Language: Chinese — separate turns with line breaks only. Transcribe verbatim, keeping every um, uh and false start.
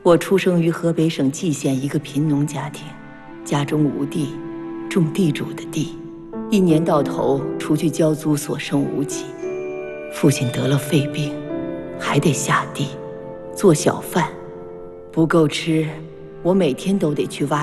我出生于河北省蓟县一个贫农家庭，家中无地，种地主的地，一年到头除去交租所剩无几。父亲得了肺病，还得下地做小贩，不够吃，我每天都得去挖